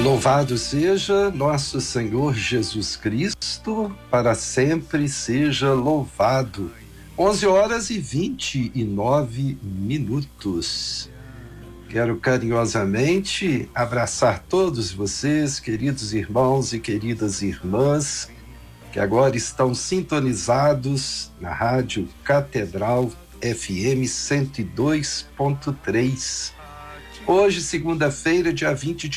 Louvado seja nosso Senhor Jesus Cristo, para sempre seja louvado. 11h29. Quero carinhosamente abraçar todos vocês, queridos irmãos e queridas irmãs, que agora estão sintonizados na Rádio Catedral FM 102.3. Hoje, segunda-feira, dia 20 de